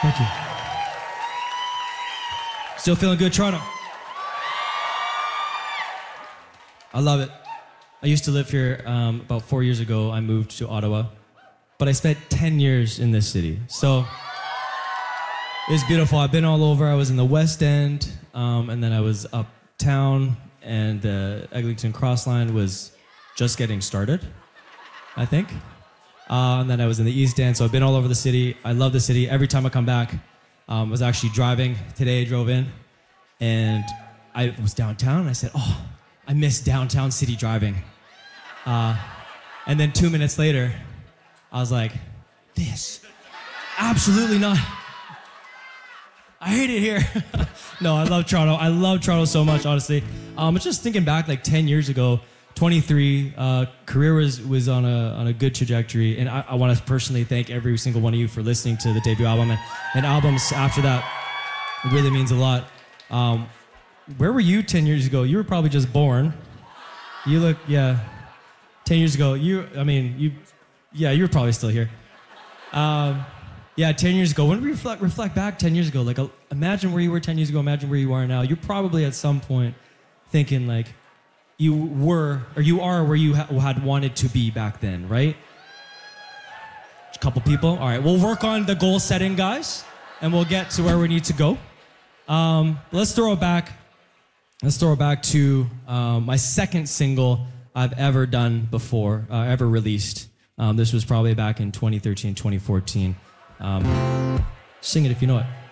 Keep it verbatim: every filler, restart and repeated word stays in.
Thank you. Still feeling good, Toronto? I love it. I used to live here um, about four years ago. I moved to Ottawa, but I spent ten years in this city. So it's beautiful. I've been all over. I was in the West End, um, and then I was uptown, and the Eglinton Cross Line was just getting started, I think. Uh, and then I was in the East End, so I've been all over the city. I love the city. Every time I come back, um, I was actually driving. Today I drove in, and I was downtown, and I said, oh, I miss downtown city driving. Uh, and then two minutes later, I was like, this, absolutely not. I hate it here. No, I love Toronto. I love Toronto so much, honestly. Um, just thinking back like ten years ago, twenty-three, uh, career was was on a on a good trajectory, and I, I want to personally thank every single one of you for listening to the debut album and, and albums after that. It really means a lot. Um, where were you ten years ago? You were probably just born. You look, yeah, ten years ago. You, I mean, you, yeah, you were probably still here. Um, yeah, ten years ago. When we reflect reflect back ten years ago, like uh, imagine where you were ten years ago. Imagine where you are now. You're probably at some point thinking like, you were, or you are where you ha- had wanted to be back then, right? A couple people. All right, we'll work on the goal setting, guys, and we'll get to where we need to go. Um, let's throw it back. Let's throw it back to um, my second single I've ever done before, uh, ever released. Um, this was probably back in twenty thirteen, twenty fourteen. Um, sing it if you know it.